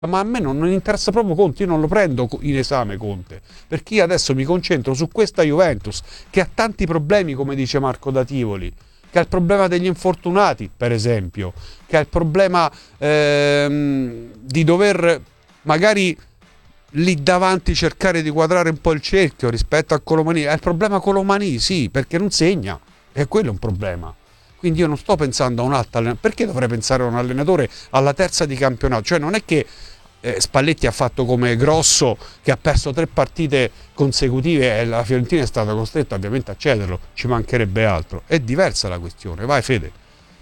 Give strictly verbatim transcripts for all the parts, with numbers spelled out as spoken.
ma a me non, non interessa proprio Conte, io non lo prendo in esame Conte, perché io adesso mi concentro su questa Juventus che ha tanti problemi, come dice Marco da Tivoli, che ha il problema degli infortunati, per esempio, che ha il problema ehm, di dover magari lì davanti cercare di quadrare un po' il cerchio rispetto a Colomani. È il problema Colomani, sì, perché non segna, e quello è un problema. Quindi io non sto pensando a un altro allenatore. Perché dovrei pensare a un allenatore alla terza di campionato? Cioè non è che eh, Spalletti ha fatto come Grosso, che ha perso tre partite consecutive e la Fiorentina è stata costretta ovviamente a cederlo, ci mancherebbe altro. È diversa la questione. Vai Fede.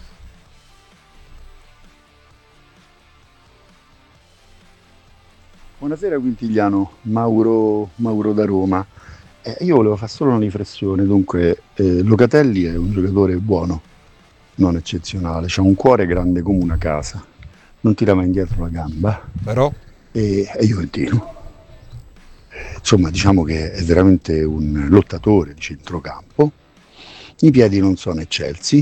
Buonasera Quintigliano, Mauro, Mauro da Roma. Eh, io volevo fare solo una riflessione. Dunque, eh, Locatelli è un giocatore buono, non eccezionale, c'ha un cuore grande come una casa, non tirava indietro la gamba, Però e è juventino. Insomma, diciamo che è veramente un lottatore di centrocampo, i piedi non sono eccelsi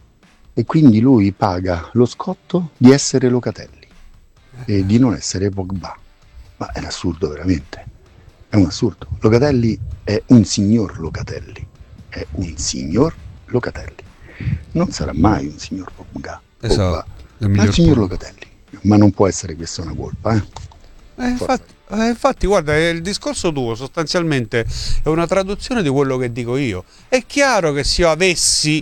e quindi lui paga lo scotto di essere Locatelli e di non essere Pogba. Ma è un assurdo veramente, è un assurdo. Locatelli è un signor Locatelli, è un signor Locatelli. Non sarà mai un signor Pogba, esatto, Pogba, ma il signor Locatelli. Ma non può essere questa una colpa, eh? Eh, infatti, eh, infatti, guarda, il discorso tuo sostanzialmente è una traduzione di quello che dico io. È chiaro che se io avessi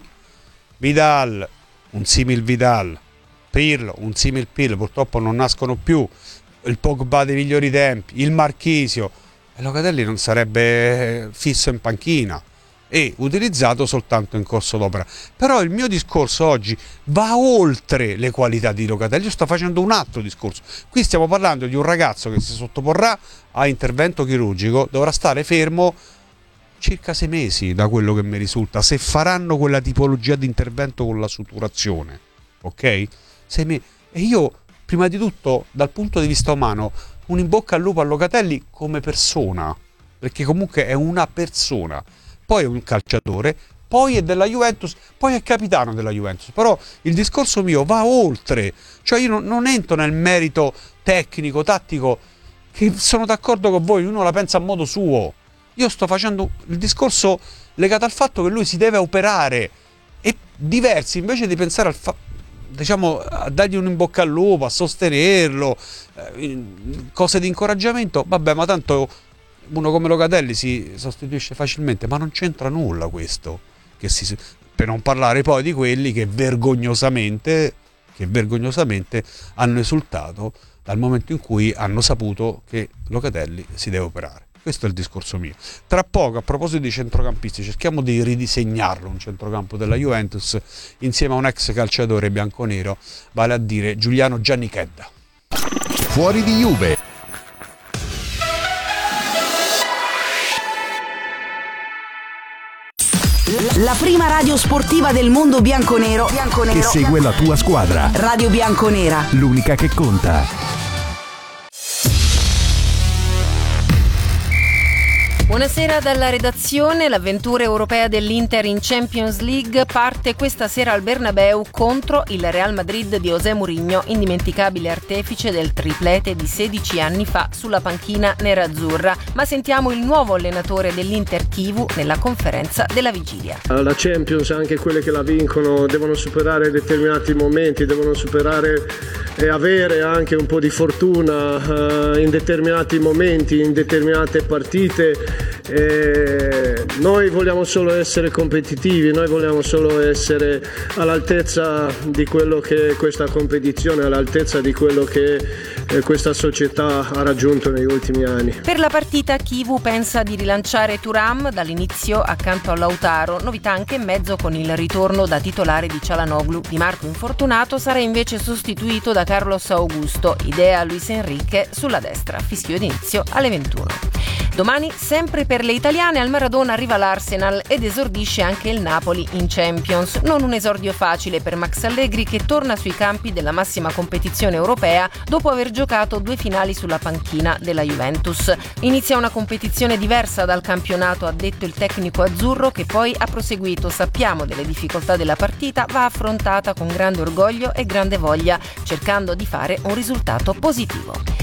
Vidal, un simil Vidal, Pirlo, un simil Pirlo, purtroppo non nascono più, il Pogba dei migliori tempi, il Marchisio, e Locatelli non sarebbe fisso in panchina e utilizzato soltanto in corso d'opera. Però il mio discorso oggi va oltre le qualità di Locatelli. Io sto facendo un altro discorso. Qui stiamo parlando di un ragazzo che si sottoporrà a intervento chirurgico, dovrà stare fermo circa sei mesi, da quello che mi risulta, se faranno quella tipologia di intervento con la suturazione, ok? Sei mesi. E io, prima di tutto, dal punto di vista umano, un in bocca al lupo a Locatelli come persona, perché comunque è una persona, poi è un calciatore, poi è della Juventus, poi è capitano della Juventus. Però il discorso mio va oltre, cioè io non, non entro nel merito tecnico, tattico, che sono d'accordo con voi, uno la pensa a modo suo. Io sto facendo il discorso legato al fatto che lui si deve operare, e diversi, invece di pensare al fatto, diciamo, a dargli un in bocca al lupo, a sostenerlo, eh, cose di incoraggiamento, vabbè, ma tanto uno come Locatelli si sostituisce facilmente, ma non c'entra nulla questo, che si, per non parlare poi di quelli che vergognosamente che vergognosamente hanno esultato dal momento in cui hanno saputo che Locatelli si deve operare. Questo è il discorso mio. Tra poco, a proposito di centrocampisti, cerchiamo di ridisegnarlo un centrocampo della Juventus insieme a un ex calciatore bianconero, vale a dire Giuliano Giannichedda. Fuori di Juve. La prima radio sportiva del mondo bianconero, bianconero che segue la tua squadra. Radio Bianconera, l'unica che conta. Buonasera dalla redazione. L'avventura europea dell'Inter in Champions League parte questa sera al Bernabeu contro il Real Madrid di José Mourinho, indimenticabile artefice del triplete di sedici anni fa sulla panchina nerazzurra. Ma sentiamo il nuovo allenatore dell'Inter Chivu nella conferenza della vigilia. La Champions, anche quelle che la vincono, devono superare determinati momenti, devono superare e avere anche un po' di fortuna uh, in determinati momenti, in determinate partite. E noi vogliamo solo essere competitivi, noi vogliamo solo essere all'altezza di quello che è questa competizione, all'altezza di quello che eh, questa società ha raggiunto negli ultimi anni. Per la partita Chivu pensa di rilanciare Thuram dall'inizio accanto a Lautaro, novità anche in mezzo con il ritorno da titolare di Çalhanoğlu. Di Marco infortunato sarà invece sostituito da Carlos Augusto, idea Luis Enrique sulla destra, fischio d'inizio alle ventuno. Domani, sempre per le italiane, al Maradona arriva l'Arsenal ed esordisce anche il Napoli in Champions. Non un esordio facile per Max Allegri, che torna sui campi della massima competizione europea dopo aver giocato due finali sulla panchina della Juventus. Inizia una competizione diversa dal campionato, ha detto il tecnico azzurro, che poi ha proseguito: sappiamo delle difficoltà della partita, va affrontata con grande orgoglio e grande voglia, cercando di fare un risultato positivo.